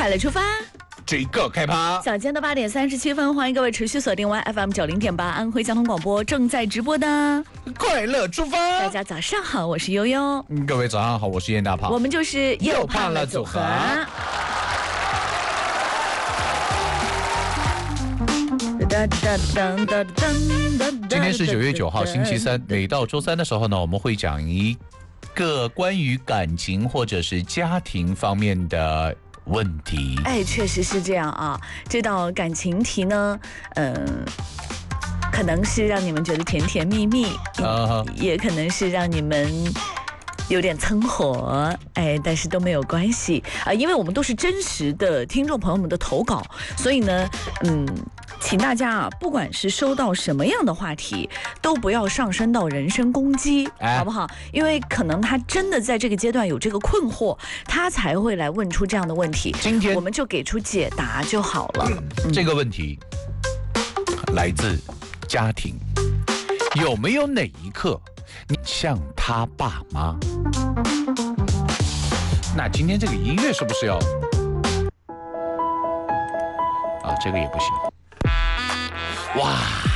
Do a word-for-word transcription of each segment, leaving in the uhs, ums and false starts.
快乐出发， 这个开趴。 小间的八点三十七分，欢迎各位持续锁定完 F M 九零点八安徽交通广播正在直播的快乐出发。 大家早上好，我是悠悠。 各位早上好，我是燕大胖。 我们就是又胖了组合。 今天是九月九号，星期三。每到周三的时候呢，我们会讲一个关于感情或者是家庭方面的问题。 哎，确实是这样啊。这道感情题呢，嗯、呃，可能是让你们觉得甜甜蜜蜜，uh-huh. 也可能是让你们有点蹭火，哎，但是都没有关系啊、呃，因为我们都是真实的听众朋友们的投稿，所以呢，嗯。请大家啊，不管是收到什么样的话题，都不要上升到人身攻击，哎、好不好？因为可能他真的在这个阶段有这个困惑，他才会来问出这样的问题。 今天我们就给出解答就好了。 嗯、这个问题来自家庭，有没有哪一刻你像他爸妈？那今天这个音乐是不是要？啊，这个也不行。哇！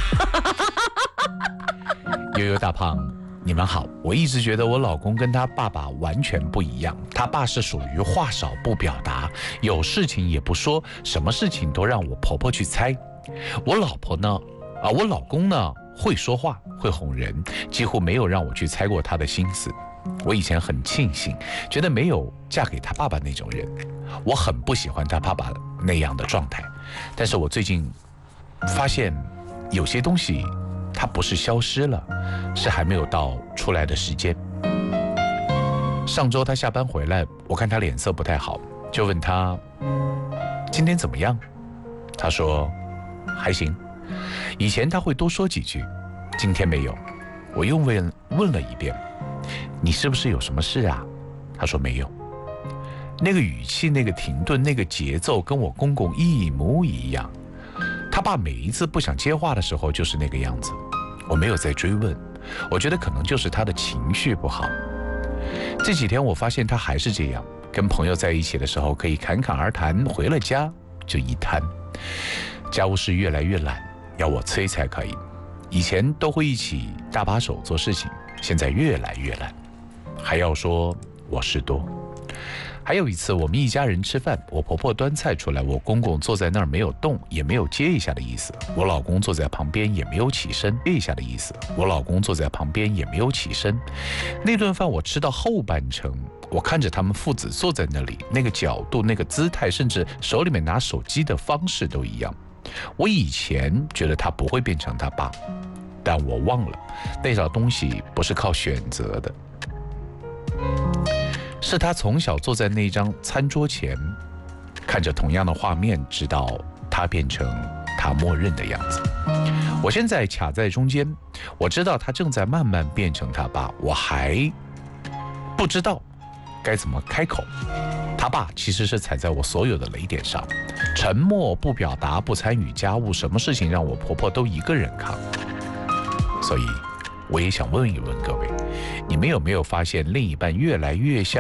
悠悠大胖，你们好。我一直觉得我老公跟他爸爸完全不一样。他爸是属于话少不表达，有事情也不说，什么事情都让我婆婆去猜。我老婆呢，啊，我老公呢，会说话，会哄人，几乎没有让我去猜过他的心思。我以前很庆幸，觉得没有嫁给他爸爸那种人。我很不喜欢他爸爸那样的状态，但是我最近发现有些东西它不是消失了，是还没有到出来的时间。上周他下班回来，我看他脸色不太好，就问他今天怎么样。他说还行。以前他会多说几句，今天没有。我又问问了一遍，你是不是有什么事啊？他说没有。那个语气，那个停顿，那个节奏跟我公公一模一样。他爸每一次不想接话的时候就是那个样子。我没有再追问，我觉得可能就是他的情绪不好。这几天我发现他还是这样，跟朋友在一起的时候可以侃侃而谈，回了家就一摊。家务事越来越懒，要我催才可以。以前都会一起搭把手做事情，现在越来越懒，还要说我事多。还有一次我们一家人吃饭，我婆婆端菜出来，我公公坐在那儿没有动，也没有接一下的意思。我老公坐在旁边也没有起身接一下的意思。我老公坐在旁边也没有起身。那顿饭我吃到后半程，我看着他们父子坐在那里，那个角度，那个姿态，甚至手里面拿手机的方式都一样。我以前觉得他不会变成他爸，但我忘了那种东西不是靠选择的，是他从小坐在那张餐桌前，看着同样的画面，直到他变成他默认的样子。我现在卡在中间，我知道他正在慢慢变成他爸，我还不知道该怎么开口。他爸其实是踩在我所有的雷点上，沉默，不表达，不参与家务，什么事情让我婆婆都一个人扛。所以我也想问一问各位，你们有没有发现另一半越来越像